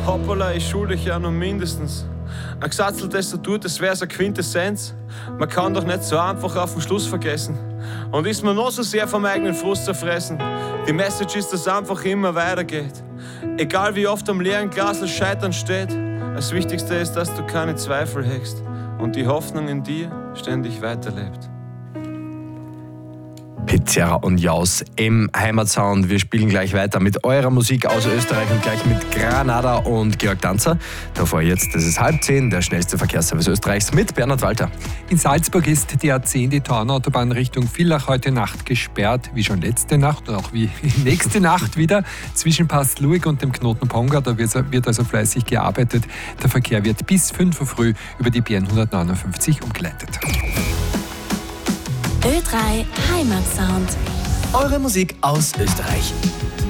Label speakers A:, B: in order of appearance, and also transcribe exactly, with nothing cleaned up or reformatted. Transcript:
A: Hoppala, ich schulde dich ja nur mindestens. Ein gesatzeltes Statut, das wär's eine Quintessenz. Man kann doch nicht so einfach auf den Schluss vergessen. Und ist man noch so sehr vom eigenen Frust zerfressen. Die Message ist, dass es einfach immer weitergeht. Egal wie oft am leeren Glas das Scheitern steht. Das Wichtigste ist, dass du keine Zweifel hegst. Und die Hoffnung in dir ständig weiterlebt.
B: Pizzerra und Jaus im Heimatsound. Wir spielen gleich weiter mit eurer Musik aus Österreich und gleich mit Granada und Georg Danzer. Davor jetzt, das ist halb zehn, der schnellste Verkehrsservice Österreichs mit Bernhard Walter.
C: In Salzburg ist die A zehn, die Tauernautobahn Richtung Villach, heute Nacht gesperrt, wie schon letzte Nacht und auch wie nächste Nacht wieder. Zwischen Pass Luig und dem Knoten Ponga, da wird also fleißig gearbeitet. Der Verkehr wird bis fünf Uhr früh über die B N hundertneunundfünfzig umgeleitet.
D: Ö drei Heimatsound.
E: Eure Musik aus Österreich.